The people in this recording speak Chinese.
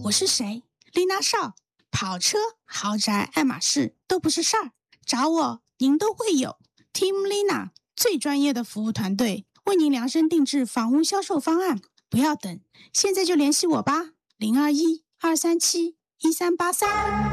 我是谁？丽娜少。跑车、豪宅、爱马仕都不是事儿，找我您都会有。Team Lina 最专业的服务团队，为您量身定制房屋销售方案。不要等，现在就联系我吧，021-237-1383。